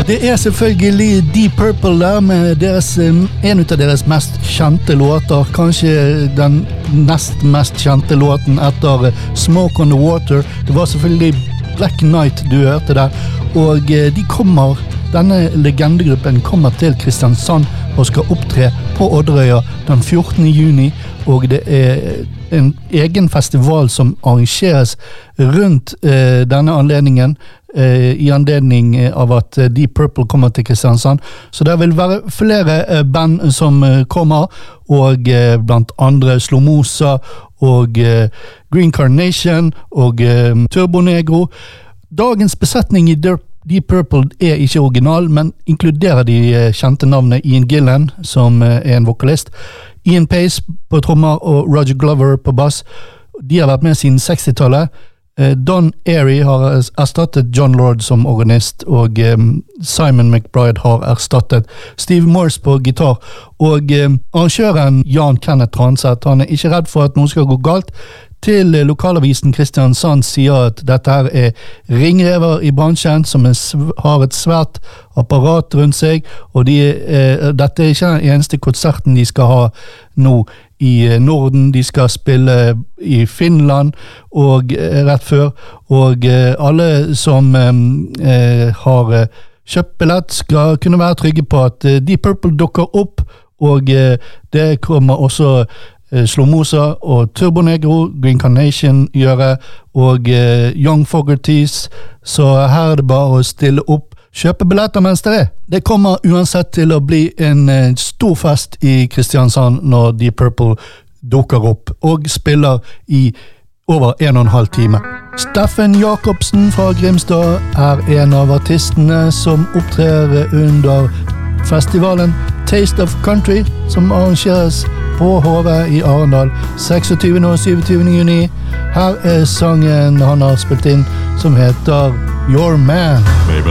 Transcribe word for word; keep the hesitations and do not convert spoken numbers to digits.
det er selvfølgelig Deep Purple der med deres, en av deres mest kjente låter, kanskje den nest mest kjente låten etter Smoke on the Water. Det var selvfølgelig Black Knight du hørte der, og de kommer, denne legendegruppen kommer til Kristiansand og skal opptre på Odderøya den fjortende juni, og det er en egen festival som arrangeres rundt eh, denne anledningen, eh, i anledning av at eh, Deep Purple kommer til Kristiansand. Så det vil være flere eh, band som eh, kommer, og eh, blant andre Slomosa og eh, Green Carnation og eh, Turbo Negro. Dagens besetning i Deep Deep Purple er ikke original, men inkluderer de eh, kjente navnene Ian Gillan, som eh, er en vokalist, Ian Pace på trommer og Roger Glover på bass. De har vært med siden sekstitallet. Eh, Don Airey har erstattet John Lord som organist, og eh, Simon McBride har erstattet Steve Morse på gitar. Og eh, arrangøren Jan Kenneth Transeth, han er ikke redd for at noe skal gå galt. Til lokalavisen Kristiansand sier at dette her er ringrever i bransjen som er, har et svært apparat rundt seg, og de, eh, dette er ikke den eneste konserten de skal ha nå i Norden. De skal spille i Finland og eh, rett før, og eh, alle som eh, har kjøpt billett skal kunne være trygge på at eh, Deep Purple dukker opp, og eh, det kommer også Slomosa og Turbo Negro, Green Carnation gjøre, og uh, Young Fogerties, så her er det bare å stille opp, kjøpe billetter mens det er. Det kommer uansett til å bli en uh, stor fest i Kristiansand når Deep Purple dukker opp, og spiller i over en og en halv time. Steffen Jacobsen fra Grimstad er en av artistene som opptrer under festivalen Taste of Country, som arrangeres på H V i Arendal seksogtyvende og syvogtyvende juni. Her er sangen han har spilt inn, som heter Your Man.